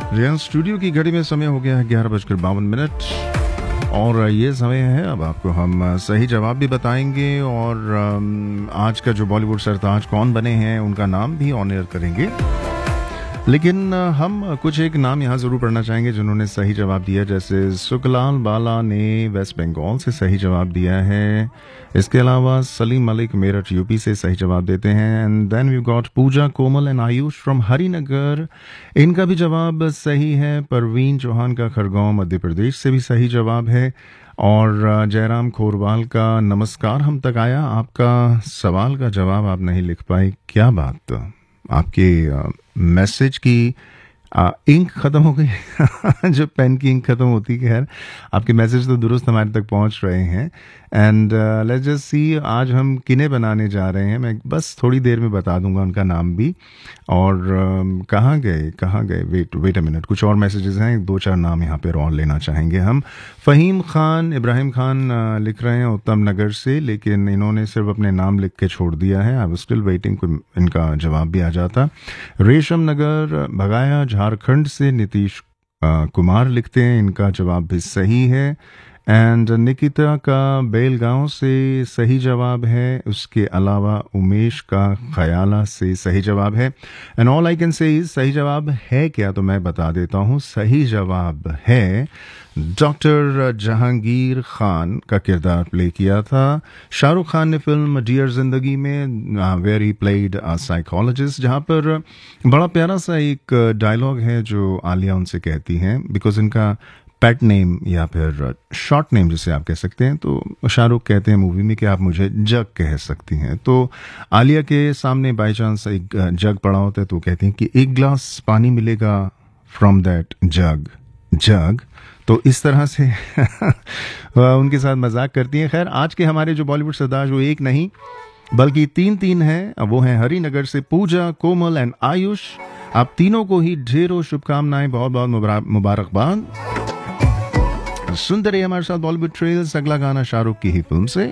रियांस studio की घड़ी में समय हो गया है 11:52 और ये समय है अब आपको हम सही जवाब भी बताएंगे और आज का जो बॉलीवुड सरताज कौन बने हैं उनका नाम भी ऑन एयर करेंगे। लेकिन हम कुछ एक नाम यहाँ ज़रूर पढ़ना चाहेंगे जिन्होंने सही जवाब दिया, जैसे सुखलाल बाला ने वेस्ट बंगाल से सही जवाब दिया है। इसके अलावा सलीम मलिक मेरठ यूपी से सही जवाब देते हैं। And then we got Puja Komal and Ayush from Harinagar, इनका भी जवाब सही है। परवीन चौहान का खरगोन मध्य प्रदेश से भी सही जवाब है। और जयराम खोरवाल का नमस्कार हम तक आया, आपका सवाल का जवाब आप नहीं लिख पाए, क्या बात, आपके मैसेज की इंक खत्म हो गई जो पेन की इंक खत्म होती है। खैर आपके मैसेज तो दुरुस्त हमारे तक पहुंच रहे हैं। एंड लेट्स जस्ट सी आज हम किन्हें बनाने जा रहे हैं, मैं बस थोड़ी देर में बता दूंगा उनका नाम भी। और कहाँ गए वेट अ मिनट, कुछ और मैसेजेस हैं, 2-4 नाम यहाँ पे और लेना चाहेंगे हम। फ़हीम खान इब्राहिम खान लिख रहे हैं उत्तम नगर से, लेकिन इन्होंने सिर्फ अपने नाम लिख के छोड़ दिया है। आई वाज स्टिल वेटिंग इनका जवाब भी आ जाता। रेशम नगर भगाया झारखंड से नीतीश कुमार लिखते हैं, इनका जवाब भी सही है। एंड निकिता का बेलगांव से सही जवाब है। उसके अलावा उमेश का खयाला से सही जवाब है। And all I can say is सही जवाब है क्या, तो मैं बता देता हूँ। सही जवाब है डॉक्टर जहांगीर खान का किरदार प्ले किया था शाहरुख खान ने फिल्म डियर जिंदगी में, where he played a psychologist, जहाँ पर बड़ा प्यारा सा एक डायलॉग है जो आलिया उनसे कहती हैं, बिकॉज इनका पेट नेम या फिर शॉर्ट नेम जिसे आप कह सकते हैं, तो शाहरुख कहते हैं मूवी में कि आप मुझे जग कह सकती हैं। तो आलिया के सामने बाई चांस एक जग पड़ा होता है तो कहते हैं कि एक ग्लास पानी मिलेगा फ्रॉम दैट जग। तो इस तरह से उनके साथ मजाक करती हैं। खैर आज के हमारे जो बॉलीवुड सरदार वो एक नहीं बल्कि 3 हैं, वो हैं हरिनगर से पूजा कोमल एंड आयुष। आप तीनों को ही ढेरों शुभकामनाएं, बहुत बहुत मुबारकबाद। सुनते रहिए हमारे साथ बॉलीवुड ट्रेल्स। अगला गाना शाहरुख की ही फिल्म से